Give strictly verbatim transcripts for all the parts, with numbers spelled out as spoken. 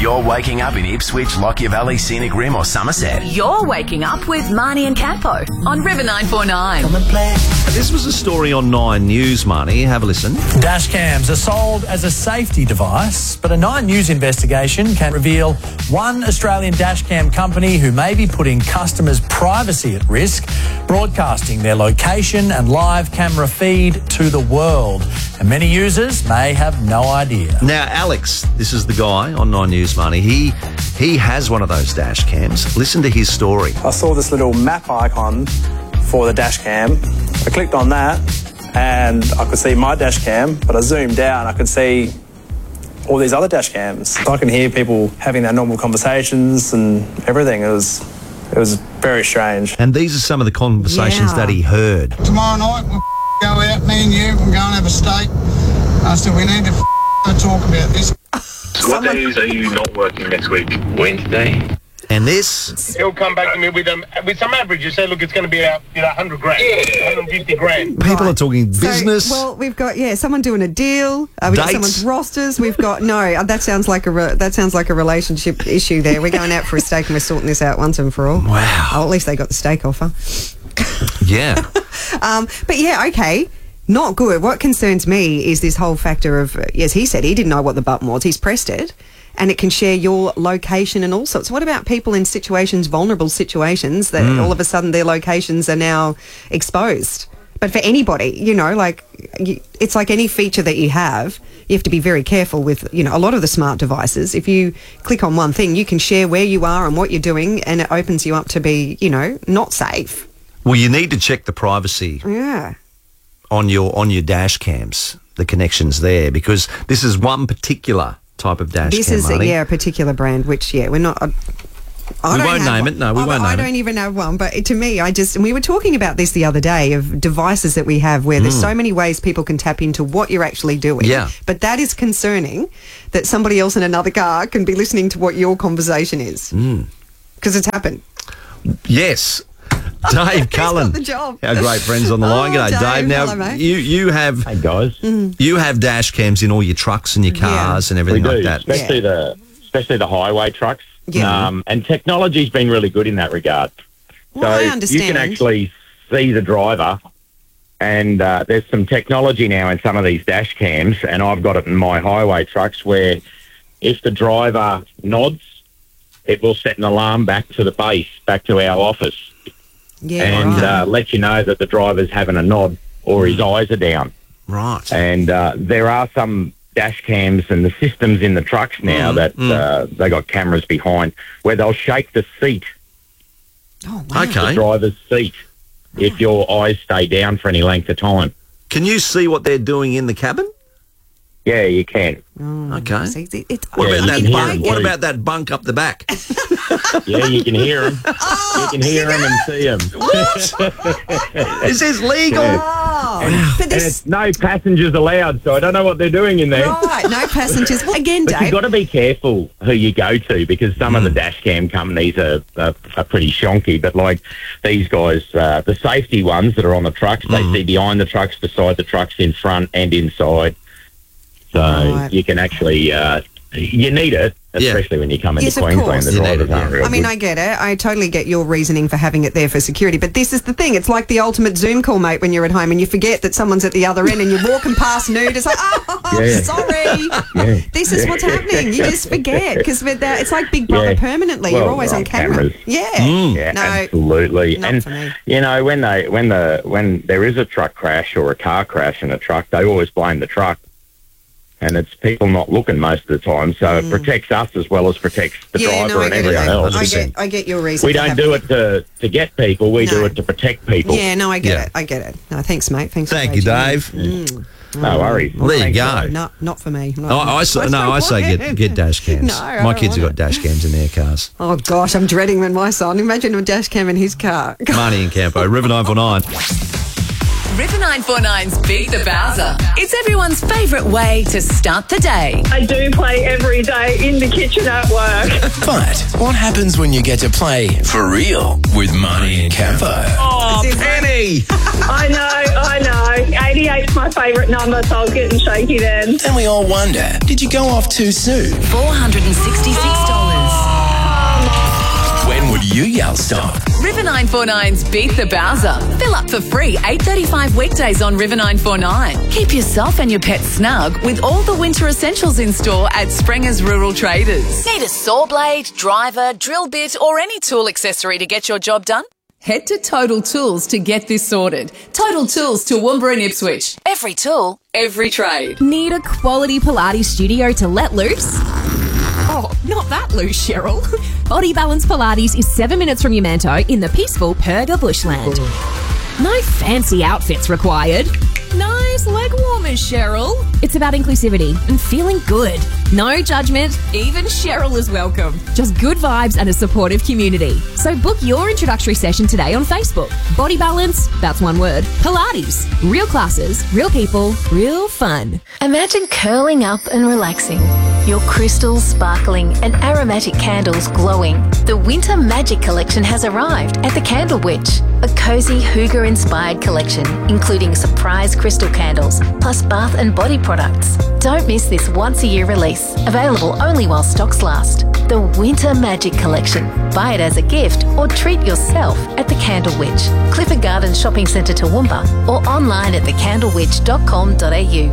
you're waking up in Ipswich, Lockyer Valley, Scenic Rim or Somerset. You're waking up with Marnie and Campo on River nine forty-nine. This was a story on Nine News, Marnie. Have a listen. Dash cams are sold as a safety device, but a Nine News investigation can reveal one Australian dash cam company who may be putting customers' privacy at risk, broadcasting their location and live camera feed to the world. And many users may have no idea. Now, Alex, this is the guy on Nine News, Marnie. He, he has one of those dash cams. Listen to his story. I saw this little map icon for the dash cam. I clicked on that and I could see my dash cam, but I zoomed out and I could see all these other dash cams. I can hear people having their normal conversations and everything. It was, it was very strange. And these are some of the conversations Yeah. that he heard. Tomorrow night we'll go out, me and you, we'll go and have a steak. I said we need to talk about this. What days are you not working next week? Wednesday. And this, He'll come back to me with um with some average. You say, look, it's going to be about you know one hundred grand, one hundred fifty grand. people Right. are talking So, business. well, we've got yeah, someone doing a deal. Uh, we've got Dates. someone's rosters. We've got no. uh, That sounds like a re- that sounds like a relationship issue. There, we're going out for a steak and we're sorting this out once and for all. Wow. Oh, at least they got the steak offer. yeah. Um, but yeah, okay. Not good. What concerns me is this whole factor of, uh, yes, he said he didn't know what the button was. He's pressed it and it can share your location and all sorts. What about people in situations, vulnerable situations, that all of a sudden their locations are now exposed? But for anybody, you know, like, you, it's like any feature that you have, you have to be very careful with, you know, a lot of the smart devices. If you click on one thing, you can share where you are and what you're doing and it opens you up to be, you know, not safe. Well, you need to check the privacy Yeah. on your on your dash cams, the connections there, because this is one particular type of dash This cam, is, Marnie. yeah, a particular brand, which, yeah, we're not... I, I We don't won't have name one. it. No, we I, won't I name don't it. even have one, but to me, I just... And we were talking about this the other day, of devices that we have where there's so many ways people can tap into what you're actually doing. Yeah. But that is concerning, that somebody else in another car can be listening to what your conversation is. Because it's happened. Yes. Dave Cullen, got the job. our great friends on the line. Oh, G'day, Dave. Dave. Now, Hello, mate. you you have Hey guys, you have dash cams in all your trucks and your cars and we everything do, like that. especially the especially the highway trucks. Yeah. Um, and technology's been really good in that regard. Well, so I you understand. can actually see the driver, and uh, there's some technology now in some of these dash cams, and I've got it in my highway trucks where if the driver nods, it will set an alarm back to the base, back to our office, Yeah, and right. uh, let you know that the driver's having a nod or his eyes are down. Right. And uh, there are some dash cams and the systems in the trucks now Mm, that mm. uh, they got cameras behind where they'll shake the seat, Oh, wow. the Okay. driver's seat, if your eyes stay down for any length of time. Can you see what they're doing in the cabin? Yeah, you can. Okay. See, it- it's- What Yeah, about you that can hear bunk? them What too. about that bunk up the back? Yeah, you can hear them. Oh, you can hear them and see them. Is this legal? Oh, but And this... it's no passengers allowed, so I don't know what they're doing in there. Right, no passengers. Again, But you've Dave. got to be careful who you go to, because some of the dash cam companies are, are, are pretty shonky. But like these guys, uh, the safety ones that are on the trucks, they see behind the trucks, beside the trucks, in front and inside. So Right. you can actually, uh, you need it, Yeah. especially when you come into Yes, of Queensland. course. The You need drivers it, aren't yeah. real I mean, good. I get it. I totally get your reasoning for having it there for security. But this is the thing. It's like the ultimate Zoom call, mate, when you're at home and you forget that someone's at the other end and you're walking past nude. It's like, oh, Yeah. sorry. Yeah. This is what's happening. You just forget because it's like Big Brother Yeah. permanently. Well, You're always they're on on camera. cameras. Yeah. Yeah, No, absolutely. not And for me. you know, when they when the when there is a truck crash or a car crash in a truck, they always blame the truck. And it's people not looking most of the time, so it protects us as well as protects the Mm. yeah, driver no, I and get it. everyone mate. else. I get, I get your reason. We for don't having do it to, to get people, we No. do it to protect people. Yeah, no, I get Yeah. it. I get it. No, thanks, mate. Thanks. Thank for you, raging. Dave. No worries. Well, there you Thanks, go. guys. No, not for me. Not Oh, for me. I say, What's no, the I say get point? get dash cams. No, I My don't kids have want got dash cams in their cars. Oh gosh, I'm dreading when my son. Imagine a dash cam in his car. Marnie and Campo, River nine four nine. River nine forty-nine's Beat the Bowser. It's everyone's favourite way to start the day. I do play every day in the kitchen at work. But what happens when you get to play for real with Marnie and Campo? Oh, Penny! I know, I know. think eighty-eight's my favourite number, so I was getting shaky then. And we all wonder, did you go off too soon? four hundred sixty-six dollars. When would you yell stop? River nine four nine's Beat the Bowser. Fill up for free eight thirty-five weekdays on River nine four nine. Keep yourself and your pet snug with all the winter essentials in store at Sprenger's Rural Traders. Need a saw blade, driver, drill bit or any tool accessory to get your job done? Head to Total Tools to get this sorted. Total Tools to Toowoomba and Ipswich. Every tool, every trade. Need a quality Pilates studio to let loose? Oh, not that loose, Cheryl. Body Balance Pilates is seven minutes from Yamanto in the peaceful Perga bushland. No fancy outfits required. Nice leg warmers, Cheryl. It's about inclusivity and feeling good. No judgment, even Cheryl is welcome. Just good vibes and a supportive community. So book your introductory session today on Facebook. Body Balance, that's one word. Pilates, real classes, real people, real fun. Imagine curling up and relaxing. Your crystals sparkling and aromatic candles glowing. The Winter Magic Collection has arrived at the Candle Witch. A cozy hygge-inspired collection, including surprise crystal candles, plus bath and body products. Don't miss this once-a-year release, available only while stocks last. The Winter Magic Collection. Buy it as a gift or treat yourself at the Candle Witch, Clifford Gardens Shopping Centre Toowoomba, or online at the candle witch dot com dot a u.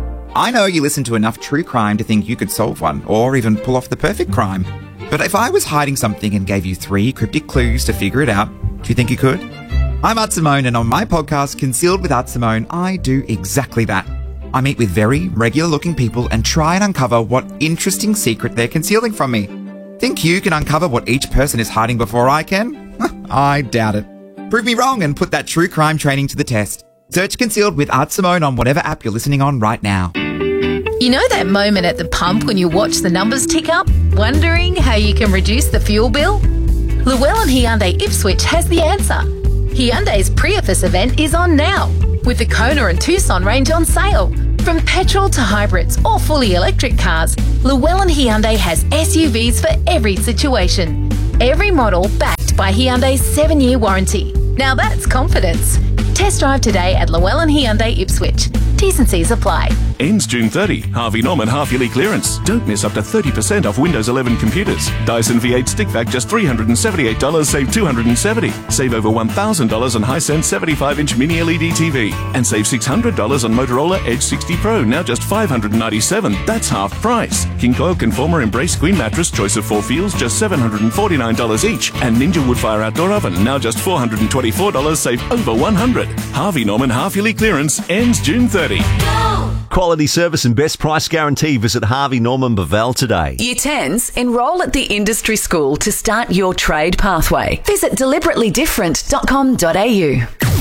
I know you listen to enough true crime to think you could solve one, or even pull off the perfect crime. But if I was hiding something and gave you three cryptic clues to figure it out, do you think you could? I'm Art Simone, and on my podcast, Concealed with Art Simone, I do exactly that. I meet with very regular-looking people and try and uncover what interesting secret they're concealing from me. Think you can uncover what each person is hiding before I can? I doubt it. Prove me wrong and put that true crime training to the test. Search Concealed with Art Simone on whatever app you're listening on right now. You know that moment at the pump when you watch the numbers tick up, wondering how you can reduce the fuel bill? Llewellyn Hyundai Ipswich has the answer. Hyundai's Prius event is on now, with the Kona and Tucson range on sale. From petrol to hybrids or fully electric cars, Llewellyn Hyundai has S U Vs for every situation. Every model backed by Hyundai's seven-year warranty. Now that's confidence. Test drive today at Llewellyn Hyundai Ipswich. T's and C's apply. Ends June thirtieth. Harvey Norman half-yearly clearance. Don't miss up to thirty percent off Windows eleven computers. Dyson V eight stick vac just three hundred seventy-eight dollars, save two hundred seventy dollars. Save over one thousand dollars on Hisense seventy-five inch mini L E D T V. And save six hundred dollars on Motorola Edge sixty Pro, now just five hundred ninety-seven dollars. That's half price. King Coil Conformer Embrace Queen Mattress, choice of four feels, just seven hundred forty-nine dollars each. And Ninja Woodfire Outdoor Oven, now just four hundred twenty-four dollars, save over one hundred dollars. Harvey Norman half-yearly clearance ends June thirtieth. Quality service and best price guarantee. Visit Harvey Norman Bavel today. Year tens, enrol at the industry school to start your trade pathway. Visit deliberately different dot com dot a u.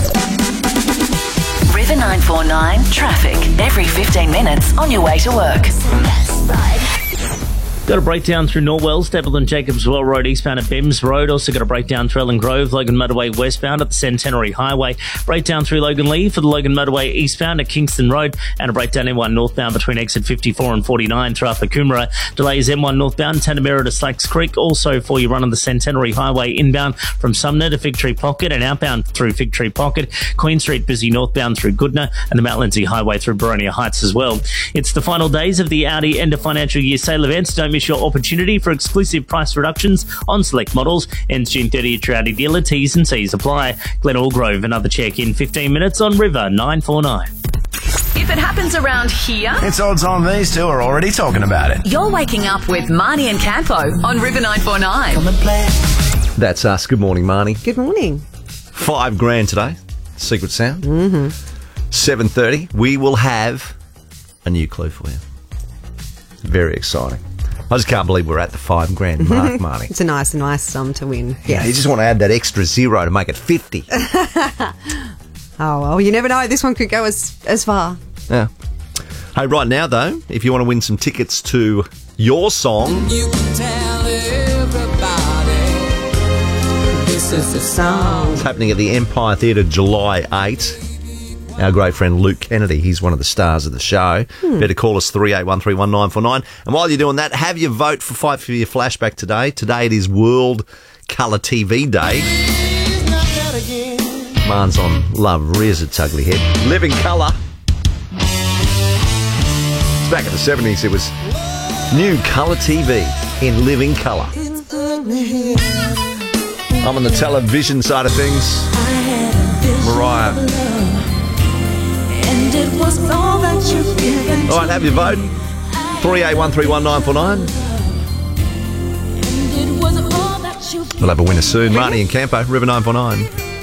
River nine four nine traffic every fifteen minutes on your way to work. Got a breakdown through Norwell, Stapleton Jacobs Well Road eastbound at Bims Road. Also got a breakdown through Ellen Grove, Logan Motorway westbound at the Centenary Highway. Breakdown through Logan Lee for the Logan Motorway eastbound at Kingston Road. And a breakdown M one northbound between exit fifty-four and forty-nine through Upper Coomera. Delays M one northbound, Tanamera to Slacks Creek. Also for you run on the Centenary Highway inbound from Sumner to Fig Tree Pocket and outbound through Fig Tree Pocket. Queen Street busy northbound through Goodna and the Mount Lindsay Highway through Boronia Heights as well. It's the final days of the Audi end of financial year sale events. Don't miss your opportunity for exclusive price reductions on select models. Ends June thirtieth at your Audi dealer. T's and C's apply. Glen Allgrove, another check in fifteen minutes on River nine four nine. If it happens around here, it's odds on these two are already talking about it. You're waking up with Marnie and Campo on River nine four nine. That's us. Good morning, Marnie. Good morning. Five grand today. Secret sound. Mm-hmm. seven thirty. We will have a new clue for you. Very exciting. I just can't believe we're at the five grand mark, Marnie. It's a nice, nice sum to win. Yeah, Yes. you just want to add that extra zero to make it fifty. Oh, well, you never know. This one could go as, as far. Yeah. Hey, right now, though, if you want to win some tickets to your song, You can tell everybody this is the song. it's happening at the Empire Theatre July eighth. Our great friend Luke Kennedy, he's one of the stars of the show. Hmm. Better call us three eight one three one nine four nine. And while you're doing that, have your vote for Fight for Your Flashback today. Today it is World Colour T V Day. Marn's on Love Rears Its Ugly Head. Living Colour. It's back in the seventies. It was new colour T V in living colour. I'm on the television side of things. Mariah. And it was all that you've given. All right, have your vote. three eight one three one nine four nine. It was all that you've We'll have a winner soon. Marnie and Campo, River nine four nine.